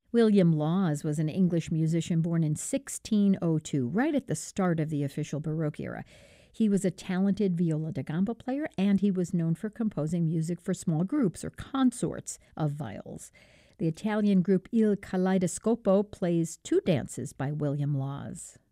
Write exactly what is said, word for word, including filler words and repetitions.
William Laws was an English musician born in sixteen oh two, right at the start of the official Baroque era. He was a talented viola da gamba player, and he was known for composing music for small groups or consorts of viols. The Italian group Il Kaleidoscopo plays two dances by William Laws.